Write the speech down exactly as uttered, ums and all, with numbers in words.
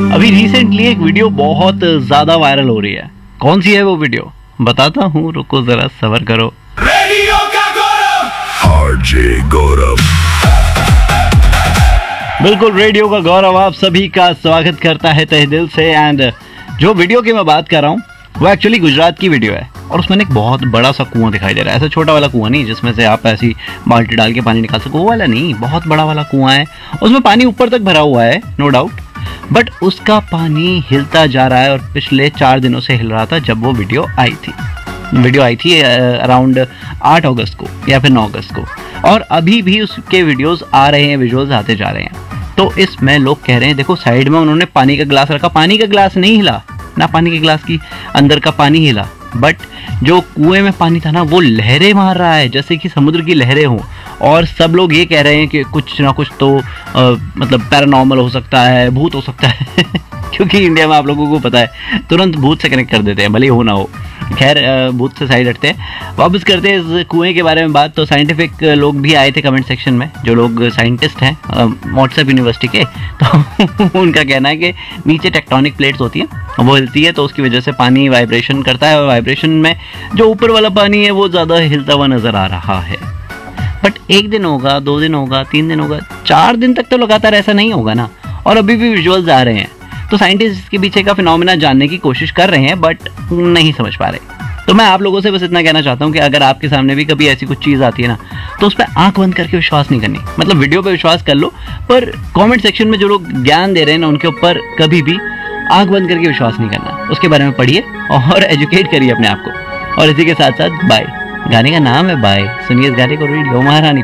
अभी रिसेंटली एक वीडियो बहुत ज्यादा वायरल हो रही है। कौन सी है वो वीडियो बताता हूँ, रुको जरा सबर करो। रेडियो का गौरव आरजे गौरव। बिल्कुल, रेडियो का गौरव आप सभी का स्वागत करता है तहे दिल से। एंड जो वीडियो की मैं बात कर रहा हूँ वो एक्चुअली गुजरात की वीडियो है और उसमें एक बहुत बड़ा सा कुआं दिखाई दे रहा है। ऐसा छोटा वाला कुआं नहीं जिसमें से आप ऐसी बाल्टी डाल के पानी निकाल सको, वो वाला नहीं, बहुत बड़ा वाला कुआं है। उसमें पानी ऊपर तक भरा हुआ है, नो डाउट, बट उसका पानी हिलता जा रहा है और पिछले चार दिनों से हिल रहा था जब वो वीडियो आई थी। वीडियो आई थी अराउंड आठ अगस्त को या फिर नौ अगस्त को, और अभी भी उसके वीडियोस आ रहे हैं, विजुअल्स आते जा रहे हैं। तो इसमें लोग कह रहे हैं देखो साइड में उन्होंने पानी का गिलास रखा, पानी का गिलास नहीं हिला ना, पानी के गिलास की अंदर का पानी हिला, बट जो कुएं में पानी था ना वो लहरें मार रहा है जैसे कि समुद्र की लहरें हों। और सब लोग ये कह रहे हैं कि कुछ ना कुछ तो आ, मतलब पैरानॉर्मल हो सकता है, भूत हो सकता है क्योंकि इंडिया में आप लोगों को पता है तुरंत भूत से कनेक्ट कर देते हैं, भले हो ना हो। खैर भूत से साइड हटते हैं, वापस करते हैं इस कुएं के बारे में बात। तो साइंटिफिक लोग भी आए थे कमेंट सेक्शन में, जो लोग साइंटिस्ट हैं व्हाट्सएप यूनिवर्सिटी के, तो उनका कहना है कि नीचे टेक्टोनिक प्लेट्स होती हैं, वो हिलती है तो उसकी वजह से पानी वाइब्रेशन करता है और वाइब्रेशन में जो ऊपर वाला पानी है वो ज़्यादा हिलता हुआ नज़र आ रहा है। बट एक दिन होगा, दो दिन होगा, तीन दिन होगा, चार दिन तक तो लगातार ऐसा नहीं होगा ना, और अभी भी विजुअल्स आ रहे हैं। तो साइंटिस्ट इसके पीछे का फिनोमेना जानने की कोशिश कर रहे हैं बट नहीं समझ पा रहे। तो मैं आप लोगों से बस इतना कहना चाहता हूँ कि अगर आपके सामने भी कभी ऐसी कुछ चीज़ आती है ना तो उस पर आंख बंद करके विश्वास नहीं करनी। मतलब वीडियो पे विश्वास कर लो, पर कमेंट सेक्शन में जो लोग ज्ञान दे रहे हैं ना उनके ऊपर कभी भी आंख बंद करके विश्वास नहीं करना। उसके बारे में पढ़िए और एजुकेट करिए अपने आप को। और इसी के साथ साथ बाय, गाने का नाम है बाय, सुनिए इस गाने को, रेडियो महारानी।